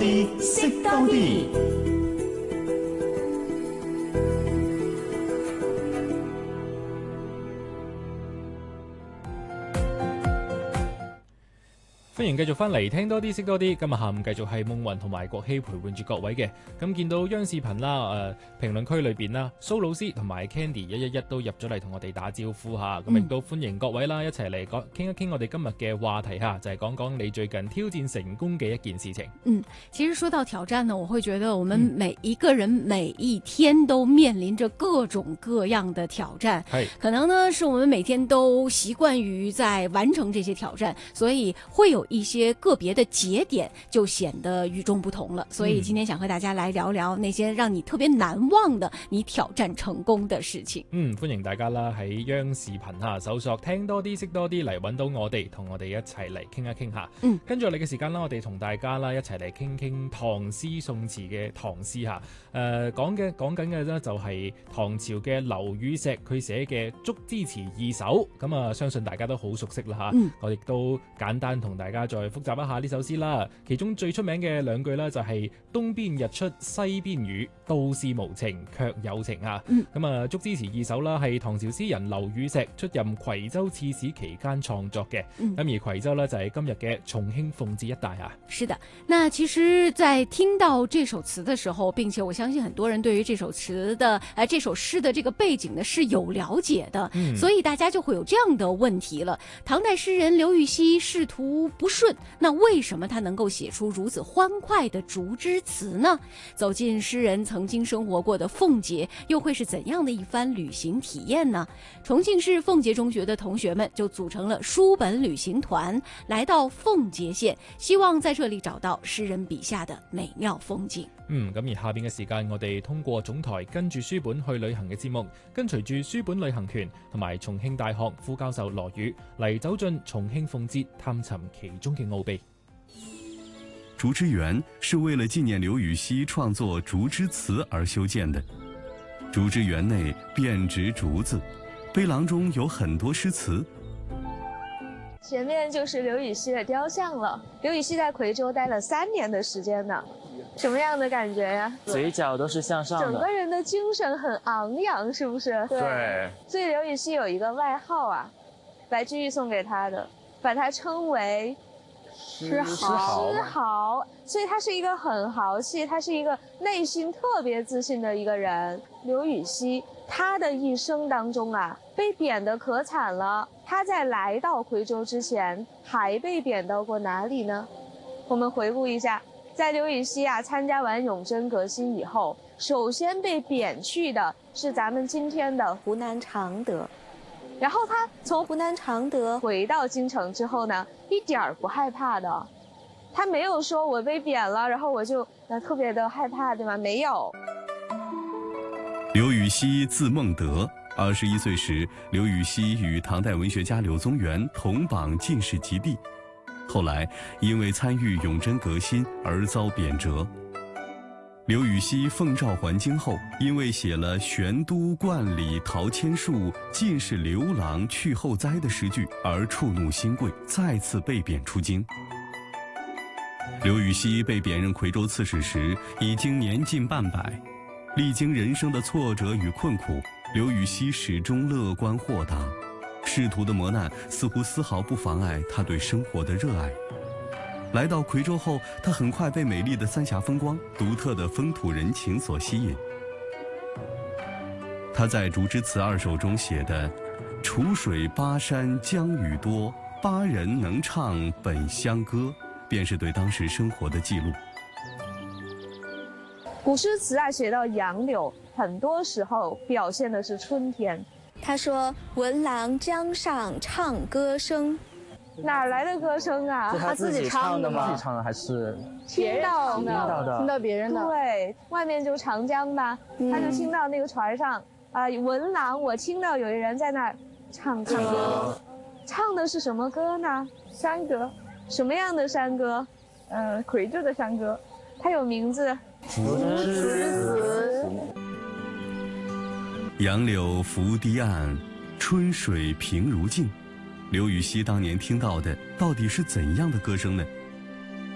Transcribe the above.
啲，識多啲。 歡迎繼續翻嚟聽多啲識多啲，今日下午繼續係夢雲同埋國希陪伴住各位嘅。咁見到央視頻啦，評論區裏邊啦，蘇老師同埋 Candy 111都入咗嚟同我哋打招呼嚇，咁亦都歡迎各位啦，一齊嚟傾一傾我哋今日嘅話題嚇，就係講講你最近挑戰成功嘅一件事情。 其實說到挑戰呢，我會覺得我們每一個人每一天都面臨着各種各樣的挑戰，可能呢是我們每天都習慣於在完成這些挑戰，所以會有一些個別的節點就顯得與眾不同了。所以今天想和大家來聊聊那些讓你特別難忘的你挑戰成功的事情。 歡迎大家啦，喺央視頻下搜索聽多啲識多啲嚟揾到我哋，同我哋一齊嚟傾一傾下。跟住我哋嘅時間啦，我哋同大家啦一齊嚟傾傾唐詩宋詞嘅唐詩下。講緊嘅呢就係唐朝嘅劉禹錫佢寫嘅《竹枝詞二首》，咁啊相信大家都好熟悉啦嚇。我亦都簡單同大家再複習一下呢首詩啦。其中最出名嘅兩句啦就係東邊日出西邊雨，道是無晴卻有情啊。咁啊《竹枝詞二首》啦係唐朝詩人劉禹錫出任夔州刺史期間創作嘅。咁而夔州呢就係今日嘅重慶奉節一帶啊。 是的，那其實在聽到這首詞的時候，並且我相信很多人對於這首詞的這首詩的這個背景呢是有了解的，所以大家就會有這樣的問題了。唐代詩人劉禹錫仕途不順，那為什麼他能夠寫出如此歡快的竹枝詞呢？走進詩人曾經生活過的奉節，又會是怎樣的一番旅行體驗呢？重慶市奉節中學的同學們就組成了書本旅行團，來到奉節縣，希望在這裡找到詩人筆下的美妙風景。 咁而下邊嘅時間，我哋通過總台跟住書本去旅行嘅節目，跟隨住書本旅行團同埋重慶大學副教授羅宇嚟走進重慶奉節，探尋其中嘅奧秘。 竹枝園是為了紀念劉禹錫創作竹枝詞而修建的。竹枝園內遍植竹子，碑廊中有很多詩詞。 前面就是劉禹錫的雕像了。劉禹錫在夔州待了3年的時間呢，什麼樣的感覺呀？ 嘴角都是向上的， 整個人的精神很昂揚，是不是？ 對。 所以劉禹錫有一個外號啊，白居易送給他的，把他稱為詩豪。所以他是一個很豪氣，他是一個內心特別自信的一個人。劉禹錫他的一生當中啊，被貶得可慘了。他在來到夔州之前，還被貶到過哪裡呢？我們回顧一下，在劉禹錫啊參加完永貞革新以後，首先被貶去的是咱們今天的湖南常德。然後他從湖南常德回到京城之後呢，一點兒不害怕的，他沒有說我被貶了，然後我就特別的害怕，對嗎？沒有。 劉禹錫字孟德，21歲時，劉禹錫與唐代文學家柳宗元同榜進士及第，後來因為參與永貞革新而遭貶謫。劉禹錫奉詔還京後，因為寫了玄都觀禮陶千樹，進士劉郎去後哉的詩句而觸怒新貴，再次被貶出京。劉禹錫被貶任夔州刺史時，已經年近半百，歷經人生的挫折與困苦，劉禹錫始終樂觀豁達，仕途的磨難似乎絲毫不妨礙他對生活的熱愛。來到夔州後，他很快被美麗的三峽風光、獨特的風土人情所吸引。他在《竹枝詞2首》中寫的“楚水巴山江雨多，巴人能唱本鄉歌”，便是對當時生活的記錄。 古詩詞啊，寫到楊柳，很多時候表現的是春天。 他說：“聞郎江上唱歌聲。” 哪來的歌聲啊？ 是他自己唱的嗎？ 自己唱的還是聽到的？ 聽到別人的。 對，外面就長江吧，他就聽到那個船上聞郎，我聽到有人在那兒唱歌。唱的是什麼歌呢？ 山歌。 什麼樣的山歌？ 夔州的山歌。 它有名字。 竹枝詞。 楊柳拂堤岸，春水平如鏡。劉禹錫當年聽到的到底是怎樣的歌聲呢？